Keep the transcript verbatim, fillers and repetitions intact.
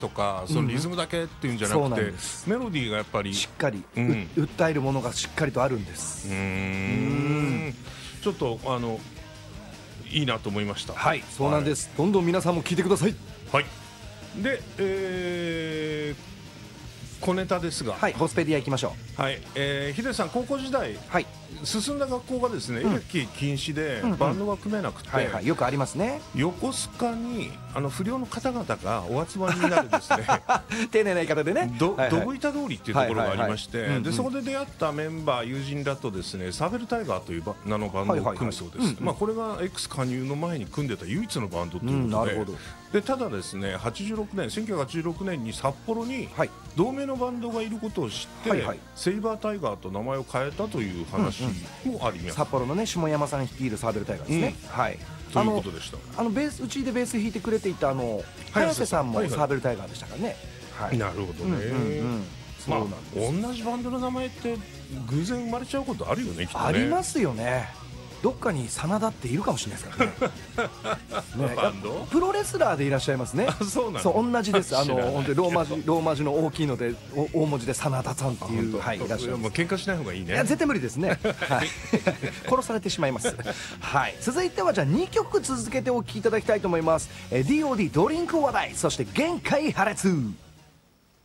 とかそのリズムだけっていうんじゃなくて、うん、メロディーがやっぱりしっかり、うん、訴えるものがしっかりとあるんです。うーんちょっとあのいいなと思いました。 はい、そうなんです、はい、どんどん皆さんも聞いてください。 はい。で、えー小ネタですが、 はい、ホスペディア行きましょう。はい、えー、ヒデさん高校時代、はい、進んだ学校がですね、エレキ禁止でバンドが組めなくて、 はいはい、よくありますね。 横須賀にあの不良の方々がお集まりになるですね丁寧な言い方でね、 ど、どぶ板通りっていうところがありまして、でそこで出会ったメンバー友人らとですね、サーベルタイガーという名のバンドを組むそうです。まあこれが X 加入の前に組んでた唯一のバンドということで、うん、なるほど。でただですね、はちじゅうろくねんせんきゅうひゃくはちじゅうろくねんに札幌に同名のバンドがいることを知って、はいはい、セイバータイガーと名前を変えたという話もあります。うんうん、 札幌のね下山さん率いるサーベルタイガーですね。うん、はい。 ということでした。 あのベースうちでベース弾いてくれていたあの早瀬さんもサーベルタイガーでしたからね。 はい。なるほどね。まあ同じバンドの名前って偶然生まれちゃうことあるよね、きっとね。 ありますよね。どっかに真田っているかもしれないですからね。ね、バンドプロレスラーでいらっしゃいますね。 そうなん。 そう同じです。あの本当にローマ字ローマ字の大きいので大文字で真田さんっていうはいいらっしゃいます。 もう喧嘩しない方がいいね。 いや絶対無理ですね。はい。殺されてしまいます。はい。続いてはじゃあにきょく続けてお聴きいただきたいと思います。ディーオーディー ドリンク話題、そして限界破裂。